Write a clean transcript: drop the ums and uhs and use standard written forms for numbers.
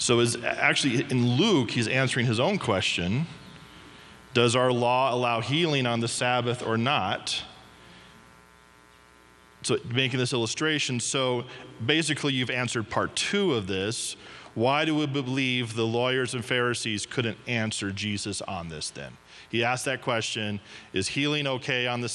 So actually in Luke, he's answering his own question. Does our law allow healing on the Sabbath or not? So making this illustration, so basically you've answered part 2 of this. Why do we believe the lawyers and Pharisees couldn't answer Jesus on this then? He asked that question, is healing okay on the